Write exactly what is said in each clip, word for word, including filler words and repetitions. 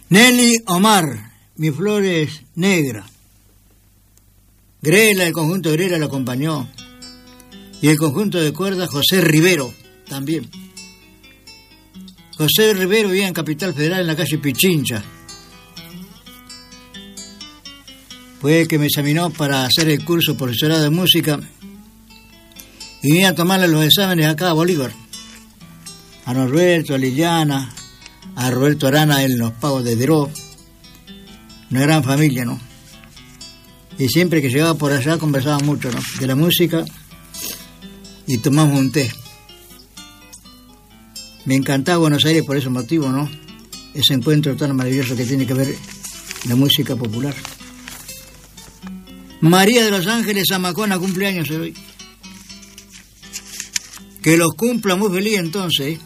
Nelly Omar, Mi flor es negra. Grela, el conjunto de Grela lo acompañó. Y el conjunto de cuerdas José Rivero también. José Rivero vivía en Capital Federal, en la calle Pichincha. Fue el que me examinó para hacer el curso profesorado de música y vine a tomarle los exámenes acá a Bolívar. A Norberto, a Liliana, a Roberto Arana en los pagos de Deró. Una gran familia, ¿no? Y siempre que llegaba por allá conversaba mucho, ¿no? De la música y tomamos un té. Me encantaba Buenos Aires por ese motivo, ¿no? Ese encuentro tan maravilloso que tiene que ver la música popular. María de los Ángeles Zamacona cumpleaños hoy. Que los cumpla muy feliz entonces.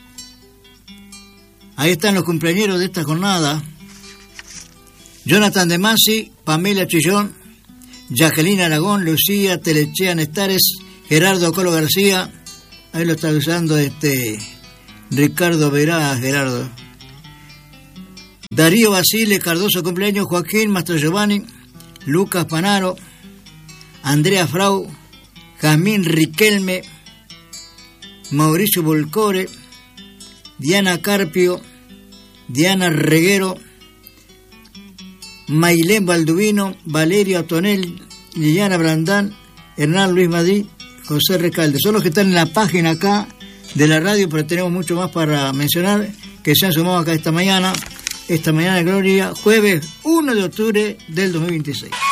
Ahí están los cumpleañeros de esta jornada. Jonathan de Masi, Pamela Chillón, Jacqueline Aragón, Lucía Telechea Nestares, Gerardo Colo García. Ahí lo está usando este Ricardo Verá, Gerardo. Darío Basile Cardoso cumpleaños, Joaquín Mastro Giovanni, Lucas Panaro, Andrea Frau, Jazmín Riquelme, Mauricio Volcore, Diana Carpio, Diana Reguero, Mailén Balduvino, Valeria Tonel, Liliana Brandán, Hernán Luis Madrid, José Recalde. Son los que están en la página acá de la radio, pero tenemos mucho más para mencionar, que se han sumado acá esta mañana, esta mañana de gloria, jueves uno de octubre del dos mil veintiséis.